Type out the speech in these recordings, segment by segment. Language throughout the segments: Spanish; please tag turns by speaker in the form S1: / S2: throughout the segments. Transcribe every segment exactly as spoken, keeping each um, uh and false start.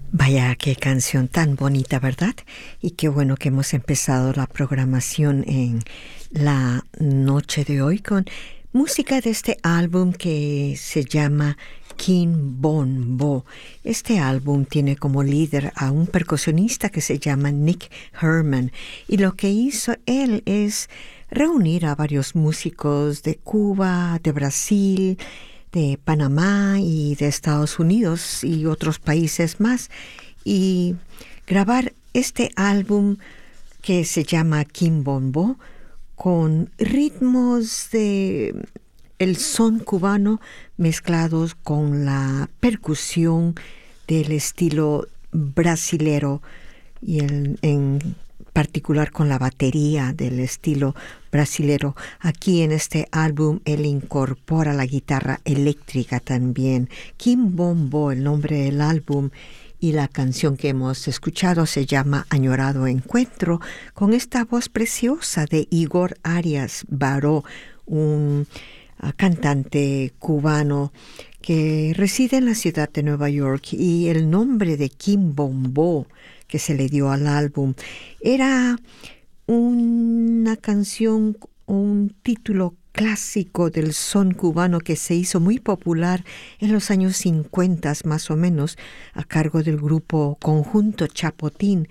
S1: Vaya, qué canción tan bonita, ¿verdad? Y qué bueno que hemos empezado la programación en la noche de hoy con música de este álbum que se llama King Bombo. Este álbum tiene como líder a un percusionista que se llama Nick Herman, y lo que hizo él es reunir a varios músicos de Cuba, de Brasil, de Panamá y de Estados Unidos y otros países más, y grabar este álbum que se llama King Bombo con ritmos de el son cubano mezclados con la percusión del estilo brasilero, y el, en particular con la batería del estilo brasilero. Aquí en este álbum él incorpora la guitarra eléctrica también. King Bombo, el nombre del álbum, y la canción que hemos escuchado se llama Añorado Encuentro, con esta voz preciosa de Igor Arias Baró, un uh, cantante cubano que reside en la ciudad de Nueva York. Y el nombre de King Bombo que se le dio al álbum era una canción, un título clásico del son cubano que se hizo muy popular en los años cincuenta más o menos, a cargo del grupo Conjunto Chapotín,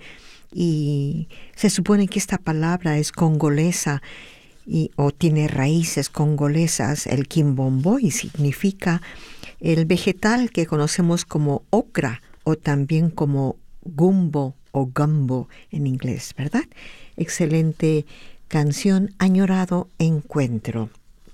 S1: y se supone que esta palabra es congolesa y, o tiene raíces congolesas, el quimbombo, y significa el vegetal que conocemos como okra o también como gumbo o gumbo en inglés, ¿verdad? Excelente canción, Añorado Encuentro.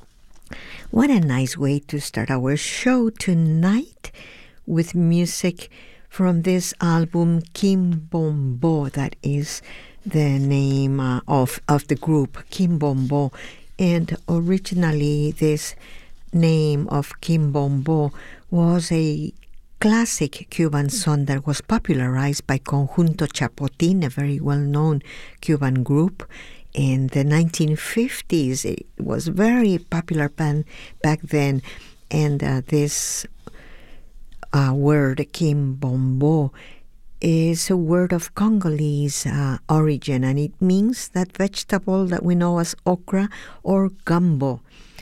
S1: What a nice way to start our show tonight, with music from this album, King Bombo. That is the name uh, of, of the group, King Bombo. And originally this name of King Bombo was a classic Cuban song that was popularized by Conjunto Chapotín, a very well-known Cuban group. In the nineteen fifties, it was very popular band back then, and uh, this uh, word, quimbombo, is a word of Congolese uh, origin, and it means that vegetable that we know as okra or gumbo,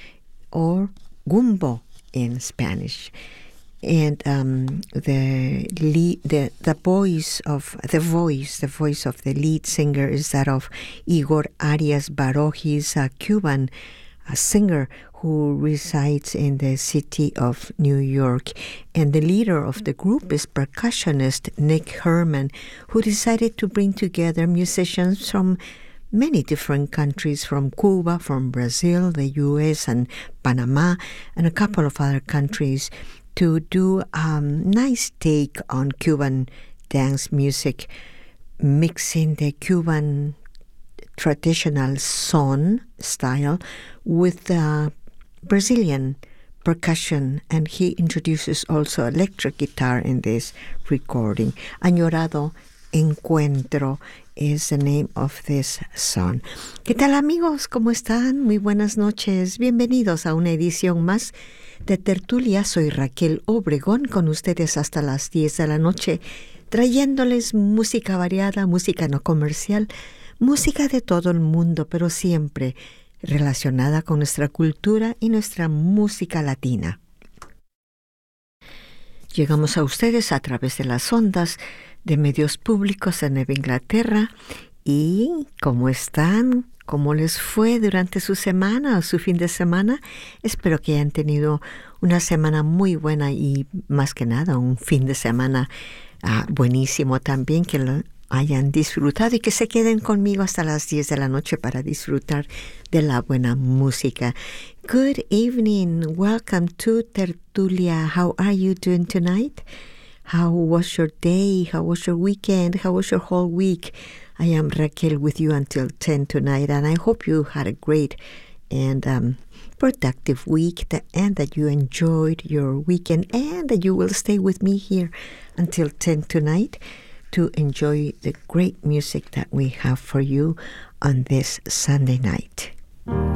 S1: or gumbo in Spanish. And um, the lead, the the voice of the voice, the voice of the lead singer is that of Igor Arias Baró. He's a Cuban a singer who resides in the city of New York, and the leader of the group is percussionist Nick Herman, who decided to bring together musicians from many different countries, from Cuba, from Brazil, the U S, and Panama, and a couple of other countries, to do a um, nice take on Cuban dance music, mixing the Cuban traditional son style with the Brazilian percussion, and he introduces also electric guitar in this recording. Añorado Encuentro is the name of this song. ¿Qué tal, amigos? ¿Cómo están? Muy buenas noches. Bienvenidos a una edición más de Tertulia. Soy Raquel Obregón, con ustedes hasta las diez de la noche, trayéndoles música variada, música no comercial, música de todo el mundo, pero siempre relacionada con nuestra cultura y nuestra música latina. Llegamos a ustedes a través de las ondas de medios públicos en Nueva Inglaterra. ¿Y cómo están? ¿Cómo les fue durante su semana o su fin de semana? Espero que hayan tenido una semana muy buena y, más que nada, un fin de semana uh, buenísimo también, que lo hayan disfrutado y que se queden conmigo hasta las diez de la noche para disfrutar de la buena música. Good evening. Welcome to Tertulia. How are you doing tonight? How was your day? How was your weekend? How was your whole week? I am Raquel with you until ten tonight, and I hope you had a great and um, productive week, that, and that you enjoyed your weekend, and that you will stay with me here until ten tonight to enjoy the great music that we have for you on this Sunday night.